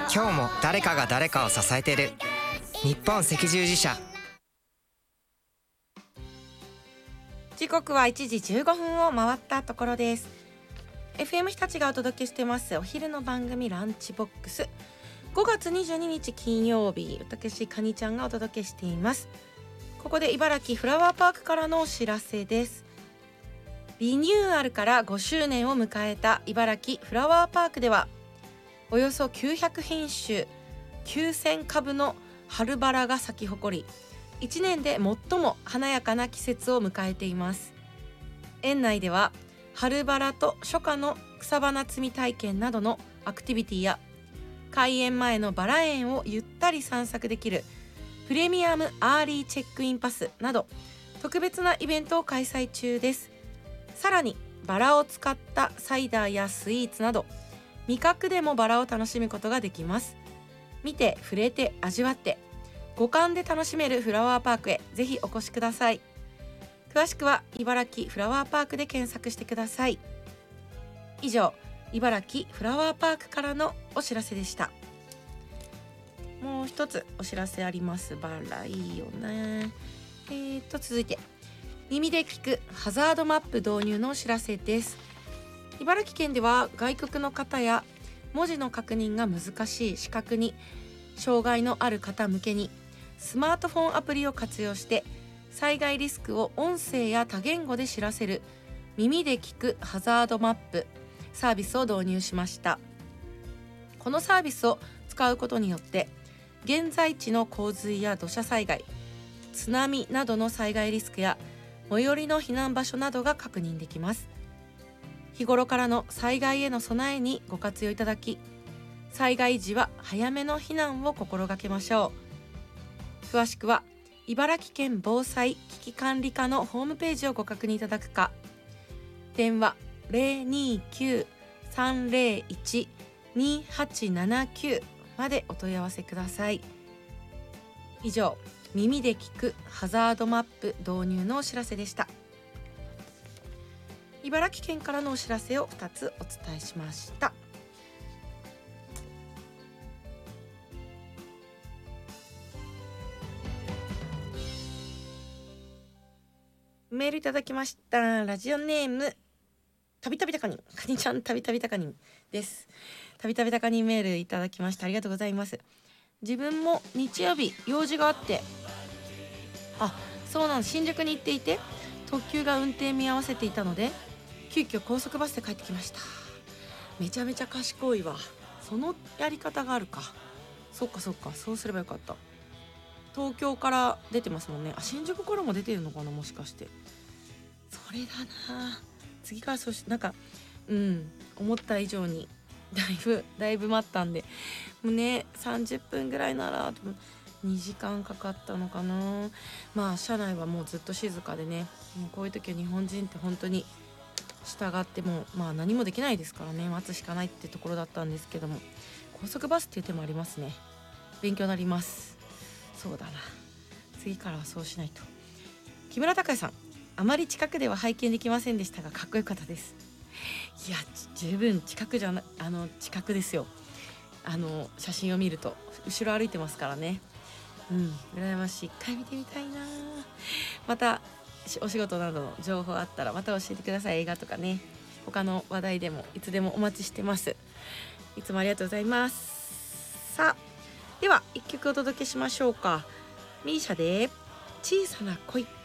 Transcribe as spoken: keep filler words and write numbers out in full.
今日も誰かが誰かを支えてる。日本赤十字社。 時刻はいちじじゅうごふんを回ったところです。 エフエム 日立がお届けしてますお昼の番組ランチボックス。ごがつにじゅうににち金曜日、私かにちゃんがお届けしています。ここで茨城フラワーパークからのお知らせです。リニューアルからごしゅうねんを迎えた茨城フラワーパークでは、およそきゅうひゃくひんしゅきゅうせんかぶの春バラが咲き誇り、いちねんで最も華やかな季節を迎えています。園内では春バラと初夏の草花摘み体験などのアクティビティや、開園前のバラ園をゆったり散策できるプレミアムアーリーチェックインパスなど特別なイベントを開催中です。さらにバラを使ったサイダーやスイーツなど、味覚でもバラを楽しむことができます。見て触れて味わって五感で楽しめるフラワーパークへぜひお越しください。詳しくは茨城フラワーパークで検索してください。以上、茨城フラワーパークからのお知らせでした。もう一つお知らせあります。バラいいよね。えーと続いて耳で聞くハザードマップ導入のお知らせです。茨城県では外国の方や文字の確認が難しい視覚に障害のある方向けにスマートフォンアプリを活用して災害リスクを音声や多言語で知らせる耳で聞くハザードマップサービスを導入しました。このサービスを使うことによって現在地の洪水や土砂災害、津波などの災害リスクや最寄りの避難場所などが確認できます。日頃からの災害への備えにご活用いただき、災害時は早めの避難を心がけましょう。詳しくは茨城県防災危機管理課のホームページをご確認いただくか、電話 ゼロにきゅう さんゼロいち にはちななきゅう までお問い合わせください。以上、耳で聞くハザードマップ導入のお知らせでした。茨城県からのお知らせをふたつお伝えしました。メールいただきました。ラジオネームたびたびたかにん、かにちゃんたびたびたかにんです。たびたびたかにんメールいただきました。ありがとうございます。自分も日曜日用事があって、あ、そうなんです、新宿に行っていて特急が運転見合わせていたので急遽高速バスで帰ってきました。めちゃめちゃ賢いわ。そのやり方があるか。そっかそっか、そうすればよかった。東京から出てますもんね。あ、新宿からも出てるのかな、もしかして。それだな。次からそうし、なんかうん思った以上にだいぶだいぶ待ったんで、もうねさんじゅっぷんぐらいならにじかんかかったのかな。まあ車内はもうずっと静かでね、もうこういう時は日本人って本当に従ってもまあ何もできないですからね、待つしかないってところだったんですけども、高速バスっていう手もありますね。勉強になります。そうだな、次からはそうしないと。木村拓哉さん、あまり近くでは拝見できませんでしたがかっこよかったです。いや十分近くじゃなあの近くですよ。あの写真を見ると後ろ歩いてますからね。うん羨ましい。一回見てみたいな。またお仕事などの情報あったらまた教えてください。映画とかね、他の話題でもいつでもお待ちしてます。いつもありがとうございます。さあでは一曲お届けしましょうか。ミーシャで小さな恋。